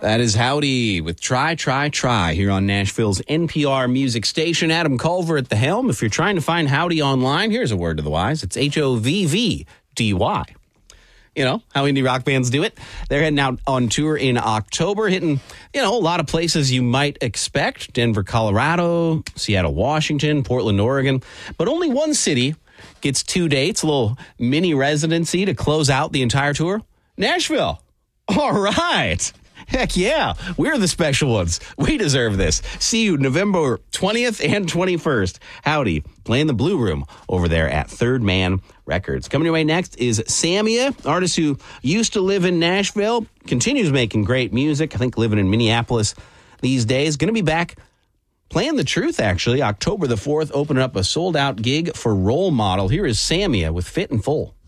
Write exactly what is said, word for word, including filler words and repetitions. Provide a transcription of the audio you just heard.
That is Howdy with Try, Try, Try here on Nashville's N P R music station. Adam Culver at the helm. If you're trying to find Howdy online, here's a word to the wise. It's H O V V D Y. You know, how indie rock bands do it. They're heading out on tour in October, hitting, you know, a lot of places you might expect. Denver, Colorado, Seattle, Washington, Portland, Oregon. But only one city gets two dates, a little mini residency to close out the entire tour. Nashville. All right. Heck yeah, we're the special ones. We deserve this. See you November twentieth and twenty-first. Howdy, playing the Blue Room over there at Third Man Records. Coming your way next is Samia, artist who used to live in Nashville, continues making great music. I think living in Minneapolis these days. Going to be back playing The Truth, actually. October the fourth, opening up a sold-out gig for Role Model. Here is Samia with Fit and Full.